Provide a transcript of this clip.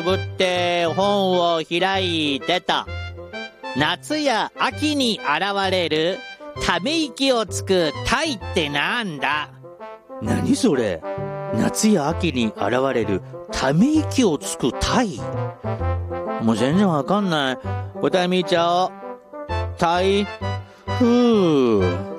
ぶって本を開いてと、夏や秋に現れるため息をつく鯛ってなんだ？何それ？夏や秋に現れるため息をつく鯛？もう全然わかんない。答え見ちゃおう。鯛ふー